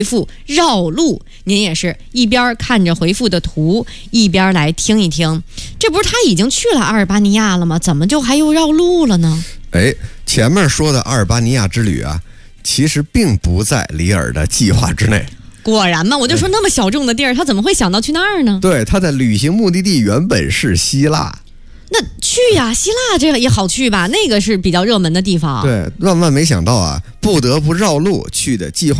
复绕路，您也是一边看着回复的图，一边来听一听。这不是他已经去了阿尔巴尼亚了吗？怎么就还又绕路了呢？ 前面说的阿尔巴尼亚之旅啊，其实并不在里尔的计划之内。 果然嘛，我就说那么小众的地儿，他怎么会想到去那儿呢？ 对，他的旅行目的地原本是希腊。 那去呀，希腊这个也好去吧，那个是比较热门的地方。 对，万万没想到啊，不得不绕路去的计划